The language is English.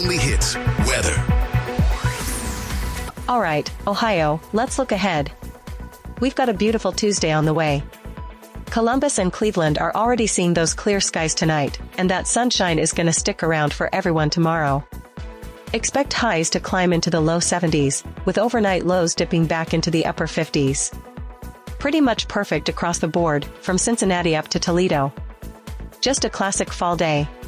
only hits, weather. All right, Ohio, let's look ahead. We've got a beautiful Tuesday on the way. Columbus and Cleveland are already seeing those clear skies tonight, and that sunshine is going to stick around for everyone tomorrow. Expect highs to climb into the low 70s, with overnight lows dipping back into the upper 50s. Pretty much perfect across the board, from Cincinnati up to Toledo. Just a classic fall day.